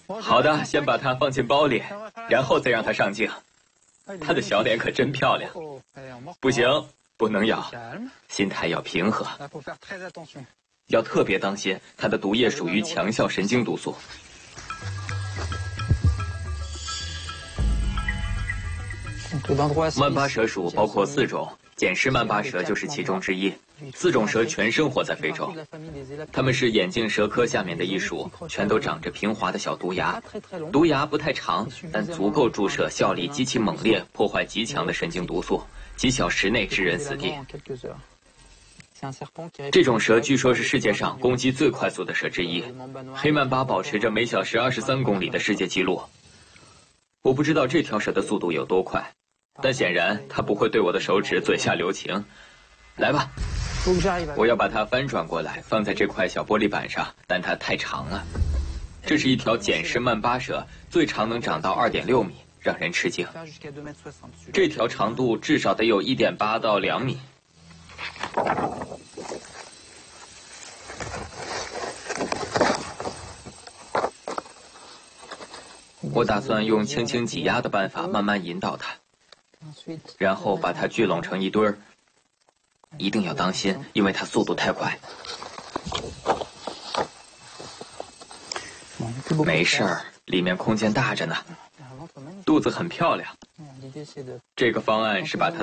好的，先把它放进包里，然后再让它上镜。它的小脸可真漂亮。不行，不能咬，心态要平和，要特别当心，它的毒液属于强效神经毒素。曼巴蛇属包括4种，简氏曼巴蛇就是其中之一。4种蛇全生活在非洲，它们是眼镜蛇科下面的一属，全都长着平滑的小毒牙。毒牙不太长，但足够注射效力极其猛烈、破坏极强的神经毒素，几小时内致人死地。这种蛇据说是世界上攻击最快速的蛇之一，黑曼巴保持着每小时23公里的世界纪录。我不知道这条蛇的速度有多快，但显然它不会对我的手指嘴下留情。来吧，我要把它翻转过来，放在这块小玻璃板上，但它太长了。这是一条简氏曼巴蛇，最长能长到2.6米，让人吃惊。这条长度至少得有1.8到2米。我打算用轻轻挤压的办法慢慢引导它，然后把它聚拢成一堆儿。一定要当心，因为它速度太快。没事儿，里面空间大着呢。肚子很漂亮。这个方案是把它